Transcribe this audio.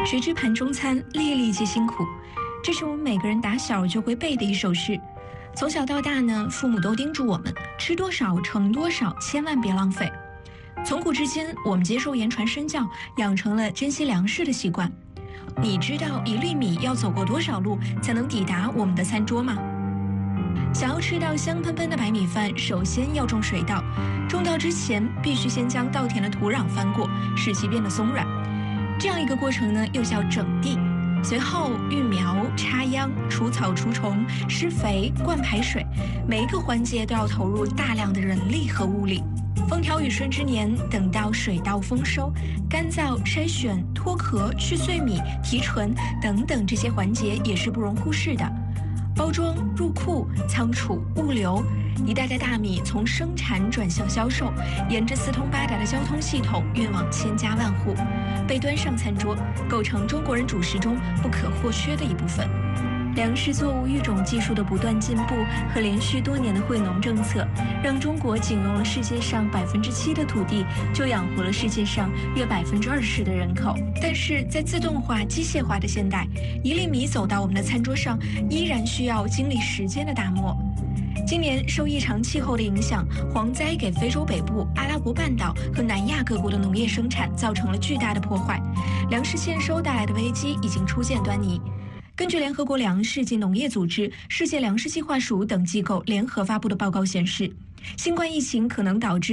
谁知盘中餐，粒粒皆辛苦。这是我们每个人打小就会背的一首诗。从小到大呢，父母都叮嘱我们吃多少盛多少，千万别浪费。从古至今，我们接受言传身教，养成了珍惜粮食的习惯。你知道1粒米要走过多少路才能抵达我们的餐桌吗？想要吃到香喷喷的白米饭，首先要种水稻。种稻之前，必须先将稻田的土壤翻过，使其变得松软。这样一个过程呢，又叫整地。随后育苗、插秧、除草除虫、施肥、灌排水，每一个环节都要投入大量的人力和物力。风调雨顺之年，等到水稻丰收，干燥、筛选、脱壳、去碎米、提纯等等这些环节也是不容忽视的。包装、入库、仓储、物流，一袋袋大米从生产转向销售，沿着四通八达的交通系统运往千家万户，被端上餐桌，构成中国人主食中不可或缺的一部分。粮食作物育种技术的不断进步和连续多年的惠农政策，让中国仅用了世界上7%的土地，就养活了世界上约20%的人口。但是在自动化、机械化的现代，1粒米走到我们的餐桌上，依然需要经历时间的打磨。今年受异常气候的影响，蝗灾给非洲北部、阿拉伯半岛和南亚各国的农业生产造成了巨大的破坏，粮食欠收带来的危机已经初见端倪。根据联合国粮食及农业组织、世界粮食计划署等机构联合发布的报告显示，新冠疫情可能导致